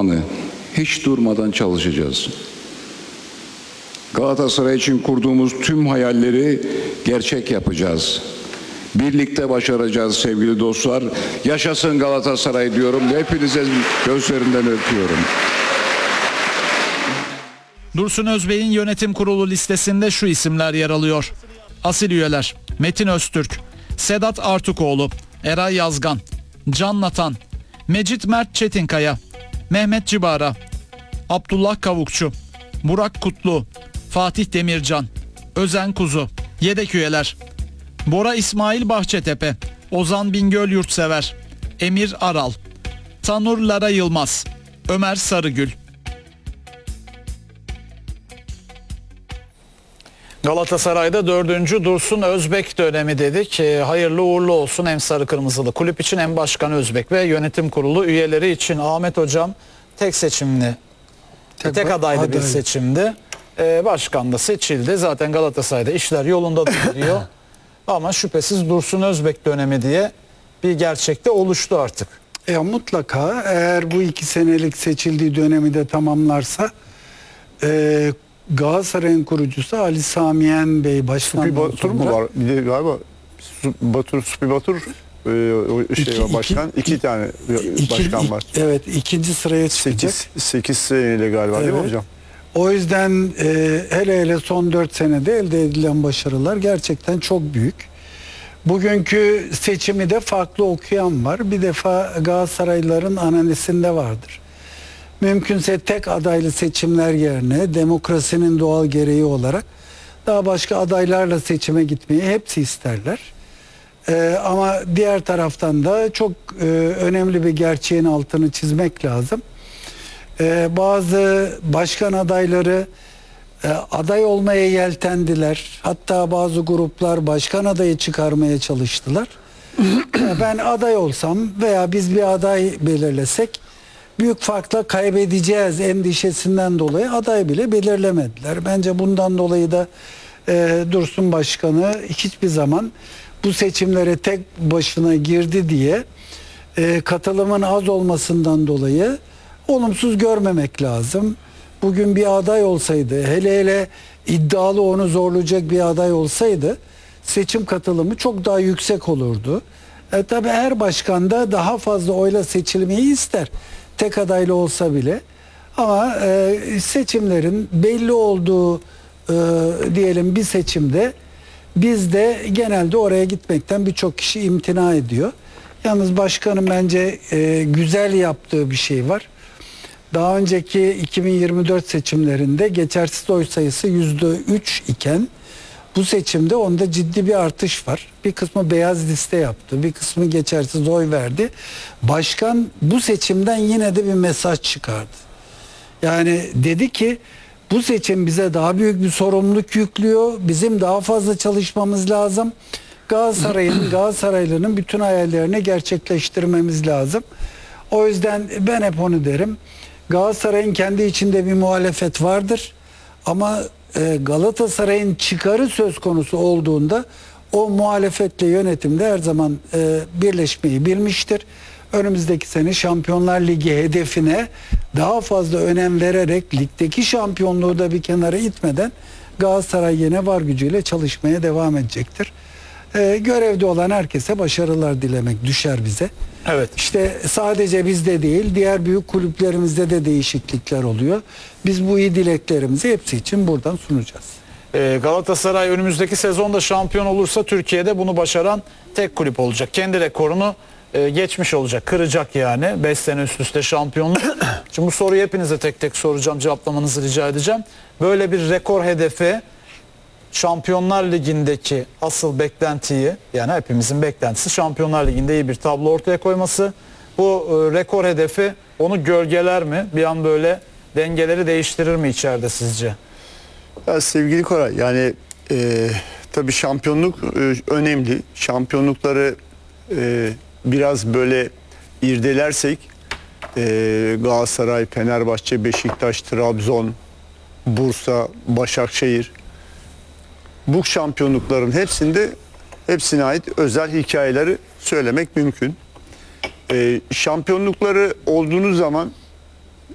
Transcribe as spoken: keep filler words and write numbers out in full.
zamanı hiç durmadan çalışacağız. Galatasaray için kurduğumuz tüm hayalleri gerçek yapacağız. Birlikte başaracağız sevgili dostlar. Yaşasın Galatasaray diyorum ve hepinize gözlerinden öpüyorum. Dursun Özbek'in yönetim kurulu listesinde şu isimler yer alıyor. Asil üyeler: Metin Öztürk, Sedat Artukoğlu, Eray Yazgan, Can Natan, Mecit Mert Çetinkaya, Mehmet Cibara, Abdullah Kavukçu, Burak Kutlu, Fatih Demircan, Özen Kuzu. Yedek üyeler: Bora İsmail Bahçetepe, Ozan Bingöl Yurtsever, Emir Aral, Tanur Lara Yılmaz, Ömer Sarıgül. Galatasaray'da dördüncü Dursun Özbek dönemi dedik. E, hayırlı uğurlu olsun hem sarı kırmızılı kulüp için hem Başkan Özbek ve yönetim kurulu üyeleri için. Ahmet Hocam tek seçimli, tek, tek adaylı aday. bir seçimdi. E, başkan da seçildi. Zaten Galatasaray'da işler yolunda gidiyor. Ama şüphesiz Dursun Özbek dönemi diye bir gerçekte oluştu artık. E, mutlaka eğer bu iki senelik seçildiği dönemi de tamamlarsa e, Galatasaray'ın kurucusu Ali Samiyen Bey başkanlığı Supi Batur mu var? Bir de galiba Batur, Supi Batur e, o şey iki, var başkan. İki, iki tane iki, başkan var. Iki, evet, ikinci sıraya çıkacak. sekiz seneyle galiba evet. Değil mi hocam? O yüzden e, hele hele son dört senede elde edilen başarılar gerçekten çok büyük. Bugünkü seçimi de farklı okuyan var. Bir defa Galatasaraylıların analizinde vardır. Mümkünse tek adaylı seçimler yerine demokrasinin doğal gereği olarak daha başka adaylarla seçime gitmeyi hepsi isterler. Ee, ama diğer taraftan da çok e, önemli bir gerçeğin altını çizmek lazım. Ee, bazı başkan adayları e, aday olmaya yeltendiler. Hatta bazı gruplar başkan adayı çıkarmaya çalıştılar. Ben aday olsam veya biz bir aday belirlesek büyük farkla kaybedeceğiz endişesinden dolayı aday bile belirlemediler. Bence bundan dolayı da e, Dursun Başkanı hiçbir zaman bu seçimlere tek başına girdi diye e, katılımın az olmasından dolayı olumsuz görmemek lazım. Bugün bir aday olsaydı, hele hele iddialı onu zorlayacak bir aday olsaydı seçim katılımı çok daha yüksek olurdu. E, tabii her başkan da daha fazla oyla seçilmeyi ister. Tek adaylı olsa bile. Ama e, seçimlerin belli olduğu e, diyelim bir seçimde biz de genelde oraya gitmekten birçok kişi imtina ediyor. Yalnız başkanın bence e, güzel yaptığı bir şey var. Daha önceki iki bin yirmi dört seçimlerinde geçersiz oy sayısı yüzde üç iken bu seçimde onda ciddi bir artış var. Bir kısmı beyaz liste yaptı, bir kısmı geçersiz oy verdi. Başkan bu seçimden yine de bir mesaj çıkardı. Yani dedi ki bu seçim bize daha büyük bir sorumluluk yüklüyor. Bizim daha fazla çalışmamız lazım. Galatasaray'ın, Galatasaraylı'nın bütün hayallerini gerçekleştirmemiz lazım. O yüzden ben hep onu derim. Galatasaray'ın kendi içinde bir muhalefet vardır. Ama Galatasaray'ın çıkarı söz konusu olduğunda o muhalefetle yönetimde her zaman birleşmeyi bilmiştir. Önümüzdeki sene Şampiyonlar Ligi hedefine daha fazla önem vererek ligdeki şampiyonluğu da bir kenara itmeden Galatasaray yine var gücüyle çalışmaya devam edecektir. Ee, görevde olan herkese başarılar dilemek düşer bize. Evet. İşte sadece bizde değil, diğer büyük kulüplerimizde de değişiklikler oluyor. Biz bu iyi dileklerimizi hepsi için buradan sunacağız. Ee, Galatasaray önümüzdeki sezonda şampiyon olursa Türkiye'de bunu başaran tek kulüp olacak. Kendi rekorunu e, geçmiş olacak, kıracak yani. beş sene üst üste şampiyonluk. Şimdi bu soruyu hepinize tek tek soracağım, cevaplamanızı rica edeceğim. Böyle bir rekor hedefi Şampiyonlar Ligi'ndeki asıl beklentiyi, yani hepimizin beklentisi Şampiyonlar Ligi'nde iyi bir tablo ortaya koyması. Bu e, rekor hedefi onu gölgeler mi? Bir an böyle dengeleri değiştirir mi içeride sizce? Ya sevgili Koray, yani e, tabii şampiyonluk e, önemli. Şampiyonlukları e, biraz böyle irdelersek e, Galatasaray, Fenerbahçe, Beşiktaş, Trabzon, Bursa, Başakşehir, bu şampiyonlukların hepsinde hepsine ait özel hikayeleri söylemek mümkün. Ee, şampiyonlukları olduğunuz zaman